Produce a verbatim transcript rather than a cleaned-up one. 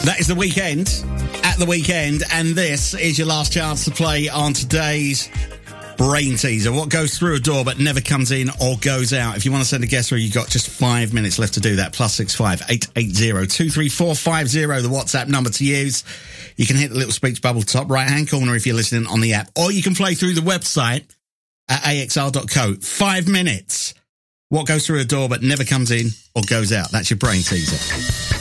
That is The Weeknd at The Weeknd, and this is your last chance to play on today's Brain Teaser. What goes through a door but never comes in or goes out? If you want to send a guess through, you've got just five minutes left to do that. Plus six five eight eight zero two three four five zero, the WhatsApp number to use. You can hit the little speech bubble top right-hand corner if you're listening on the app, or you can play through the website at a x r dot co. Five minutes. What goes through a door but never comes in or goes out? That's your Brain Teaser.